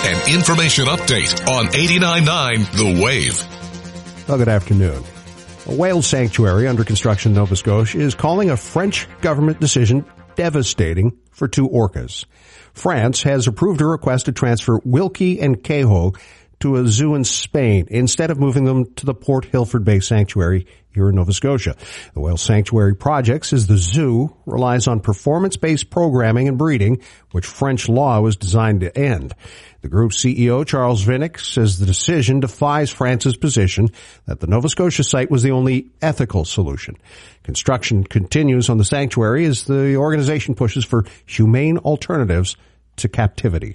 An information update on 89.9 The Wave. Well, good afternoon. A whale sanctuary under construction in Nova Scotia is calling a French government decision devastating for two orcas. France has approved a request to transfer Wilkie and Kehoe to a zoo in Spain instead of moving them to the Port Hilford Bay Sanctuary here in Nova Scotia. The Whale Sanctuary project says the zoo relies on performance-based programming and breeding, which French law was designed to end. The group's CEO, Charles Vinnick, says the decision defies France's position that the Nova Scotia site was the only ethical solution. Construction continues on the sanctuary as the organization pushes for humane alternatives to captivity.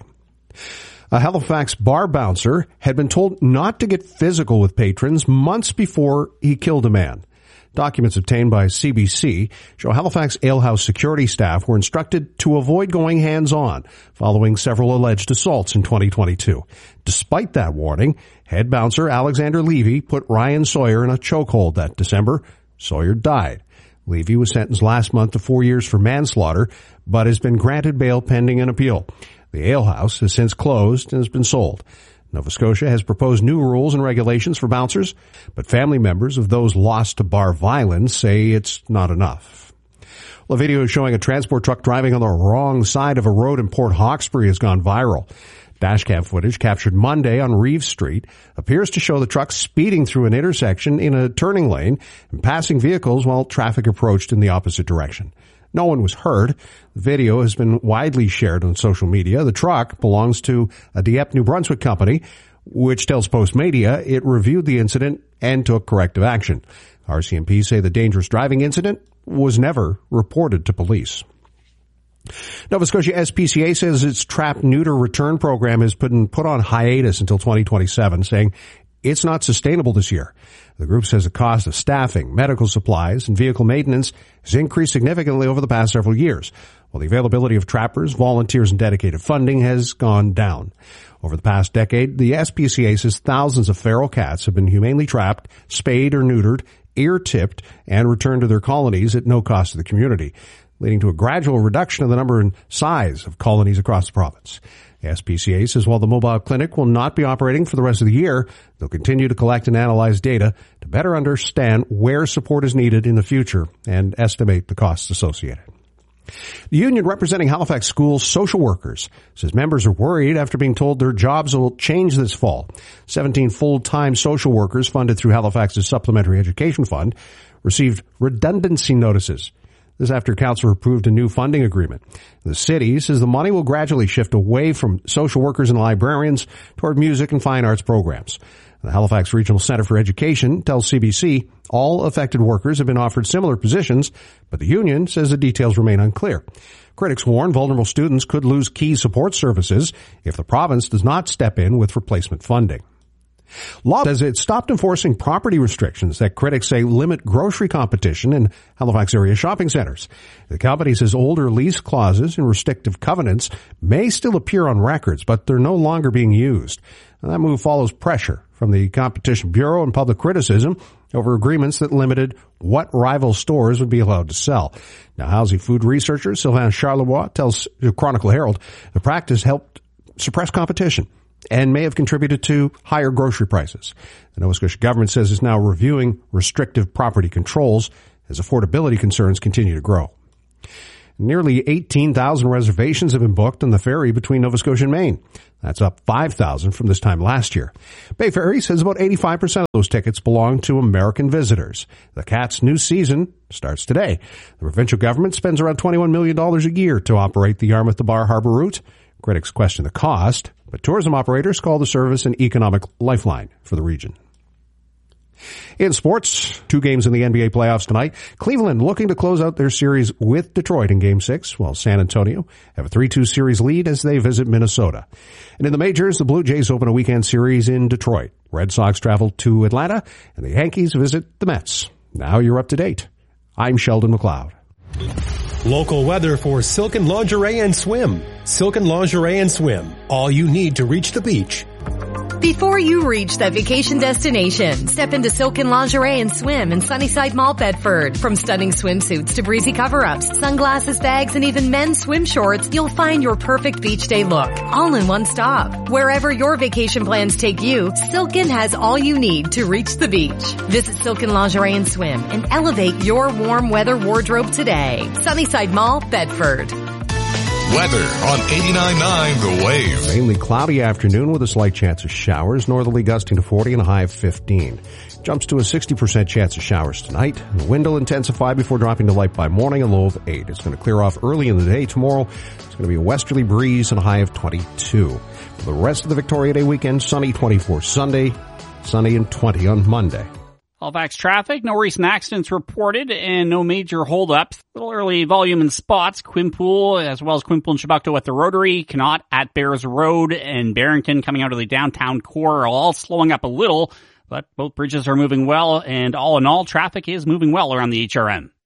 A Halifax bar bouncer had been told not to get physical with patrons months before he killed a man. Documents obtained by CBC show Halifax alehouse security staff were instructed to avoid going hands-on following several alleged assaults in 2022. Despite that warning, head bouncer Alexander Levy put Ryan Sawyer in a chokehold that December. Sawyer died. Levy was sentenced last month to 4 years for manslaughter, but has been granted bail pending an appeal. The alehouse has since closed and has been sold. Nova Scotia has proposed new rules and regulations for bouncers, but family members of those lost to bar violence say it's not enough. Well, a video showing a transport truck driving on the wrong side of a road in Port Hawkesbury has gone viral. Dashcam footage captured Monday on Reeves Street appears to show the truck speeding through an intersection in a turning lane and passing vehicles while traffic approached in the opposite direction. No one was hurt. The video has been widely shared on social media. The truck belongs to a Dieppe, New Brunswick company, which tells Postmedia it reviewed the incident and took corrective action. RCMP say the dangerous driving incident was never reported to police. Nova Scotia SPCA says its trap-neuter return program has been put on hiatus until 2027, saying it's not sustainable this year. The group says the cost of staffing, medical supplies, and vehicle maintenance has increased significantly over the past several years, while the availability of trappers, volunteers, and dedicated funding has gone down. Over the past decade, the SPCA says thousands of feral cats have been humanely trapped, spayed or neutered, ear-tipped, and returned to their colonies at no cost to the community, leading to a gradual reduction of the number and size of colonies across the province. The SPCA says while the mobile clinic will not be operating for the rest of the year, they'll continue to collect and analyze data to better understand where support is needed in the future and estimate the costs associated. The union representing Halifax schools social workers says members are worried after being told their jobs will change this fall. 17 full-time social workers funded through Halifax's Supplementary Education Fund received redundancy notices. This after council approved a new funding agreement. The city says the money will gradually shift away from social workers and librarians toward music and fine arts programs. The Halifax Regional Centre for Education tells CBC all affected workers have been offered similar positions, but the union says the details remain unclear. Critics warn vulnerable students could lose key support services if the province does not step in with replacement funding. Law says it stopped enforcing property restrictions that critics say limit grocery competition in Halifax area shopping centers. The company says older lease clauses and restrictive covenants may still appear on records, but they're no longer being used. And that move follows pressure from the Competition Bureau and public criticism over agreements that limited what rival stores would be allowed to sell. Now, housing food researcher Sylvain Charlebois tells the Chronicle Herald the practice helped suppress competition and may have contributed to higher grocery prices. The Nova Scotia government says it's now reviewing restrictive property controls as affordability concerns continue to grow. Nearly 18,000 reservations have been booked on the ferry between Nova Scotia and Maine. That's up 5,000 from this time last year. Bay Ferry says about 85% of those tickets belong to American visitors. The CAT's new season starts today. The provincial government spends around $21 million a year to operate the Yarmouth to Bar Harbor route. Critics question the cost, but tourism operators call the service an economic lifeline for the region. In sports, 2 games in the NBA playoffs tonight. Cleveland looking to close out their series with Detroit in Game 6, while San Antonio have a 3-2 series lead as they visit Minnesota. And in the majors, the Blue Jays open a weekend series in Detroit. Red Sox travel to Atlanta, and the Yankees visit the Mets. Now you're up to date. I'm Sheldon McLeod. Local weather for Silken Lingerie and Swim. Silken Lingerie and Swim. All you need to reach the beach. Before you reach that vacation destination, step into Silken Lingerie and Swim in Sunnyside Mall, Bedford. From stunning swimsuits to breezy cover-ups, sunglasses, bags, and even men's swim shorts, you'll find your perfect beach day look, all in one stop. Wherever your vacation plans take you, Silken has all you need to reach the beach. Visit Silken Lingerie and Swim and elevate your warm weather wardrobe today. Sunnyside Mall, Bedford. Weather on 89.9 The Wave. Mainly cloudy afternoon with a slight chance of showers, northerly gusting to 40 and a high of 15. Jumps to a 60% chance of showers tonight. The wind will intensify before dropping to light by morning, a low of 8. It's going to clear off early in the day tomorrow. It's going to be a westerly breeze and a high of 22. For the rest of the Victoria Day weekend, sunny 24 Sunday, sunny and 20 on Monday. Halifax traffic, no recent accidents reported and no major holdups. Little early volume in spots. Quinpool, as well as Quinpool and Chebucto at the Rotary, Connaught at Bears Road, and Barrington coming out of the downtown core are all slowing up a little, but both bridges are moving well, and all in all, traffic is moving well around the HRN.